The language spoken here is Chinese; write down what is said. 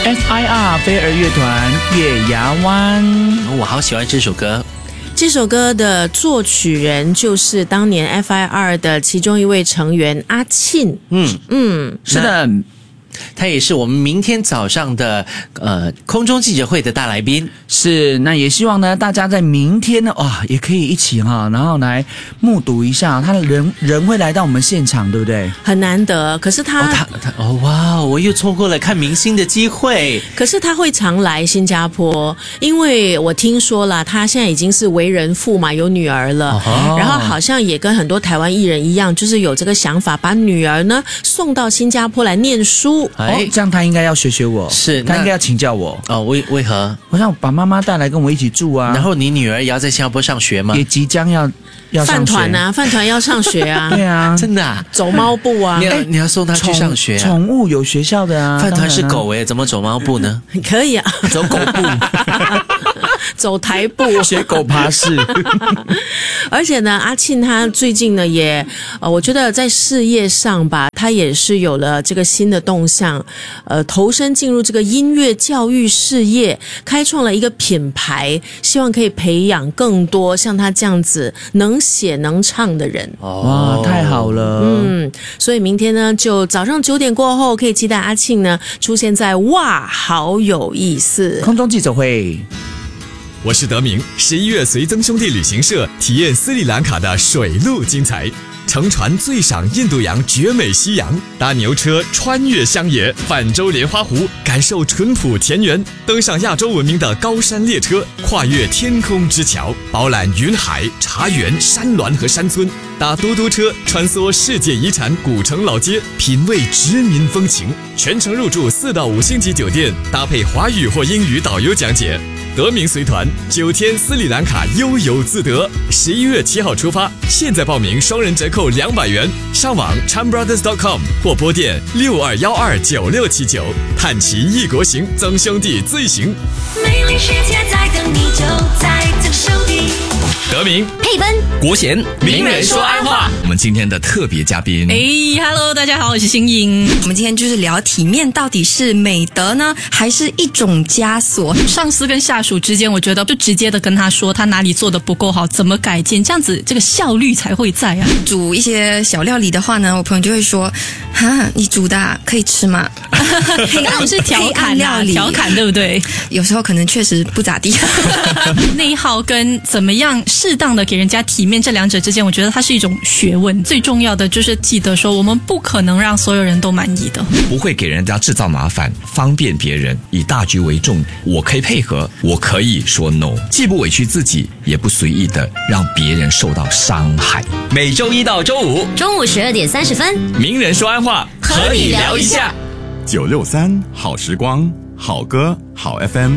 FIR 飞儿乐团《月牙湾》。 我好喜欢这首歌。 这首歌的作曲人就是当年 FIR 的其中一位成员阿庆。 是的。 他也是我们明天早上的空中记者会的大来宾。 是，那也希望呢大家在明天呢也可以一起然后来目睹一下他的人会来到我们现场，对不对？ 很难得，可是他我又错过了看明星的机会。 可是他会常来新加坡，因为我听说了，他现在已经是为人父嘛，有女儿了，然后好像也跟很多台湾艺人一样，就是有这个想法，把女儿呢送到新加坡来念书。 这样他应该要学我， 是他应该要请教我。 为何？ 我想把妈妈带来跟我一起住啊。 然后你女儿也要在新加坡上学吗？ 也即将要上学。 饭团要上学啊。 对啊， 真的啊， 走猫步啊。 你要送她去上学啊。 宠物有学校的啊。 饭团是狗怎么走猫步呢？ 可以啊， 走狗步。 走台步， 学狗爬式。 而且呢，阿庆他最近呢也我觉得在事业上吧，他也是有了这个新的动向，投身进入这个音乐教育事业，开创了一个品牌，希望可以培养更多像他这样子能写能唱的人。 哇，太好了。 所以明天呢，就早上9点过后，可以期待阿庆呢出现在哇，好有意思空中记者会。 我是德明，11月随曾兄弟旅行社体验斯里兰卡的水陆精彩，乘船醉赏印度洋绝美夕阳，搭牛车穿越乡野，泛舟莲花湖，感受淳朴田园，登上亚洲闻名的高山列车，跨越天空之桥，饱览云海、茶园、山峦和山村，搭嘟嘟车穿梭世界遗产古城老街，品味殖民风情，全程入住4到5星级酒店，搭配华语或英语导游讲解。德明随团9天斯里兰卡悠游自得，11月7号出发，现在报名双人折扣200元，上网 chanbrothers.com 或拨电62129679，探奇异国行，曾兄弟最行。 美丽世界在等你，就在曾兄弟。 德明、 佩芬、 国贤，名人说安话。我们今天的特别嘉宾 ，Hello， 大家好，我是新颖。我们今天就是聊体面到底是美德呢，还是一种枷锁？上司跟下属之间，我觉得就直接的跟他说他哪里做的不够好，怎么改进，这样子这个效率才会在啊。煮一些小料理的话呢，我朋友就会说，你煮的可以吃吗？那是调侃料理，调侃对不对？有时候可能确实不咋地。内耗跟怎么样适当的给人家体面，这两者之间，我觉得它是一种学问。最重要的就是记得说，我们不可能让所有人都满意的， 不会给人家制造麻烦，方便别人，以大局为重。我可以配合，我可以说 no， 既不委屈自己，也不随意的让别人受到伤害。 每周1到周5 中午12点30分， 名人说安话，和你聊一下。 963好时光，好歌好 FM。